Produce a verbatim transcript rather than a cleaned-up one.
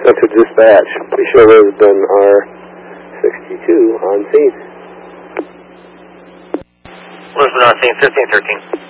to dispatch. Be sure Lisbon R sixty-two on scene. Lisbon on scene, fifteen thirteen.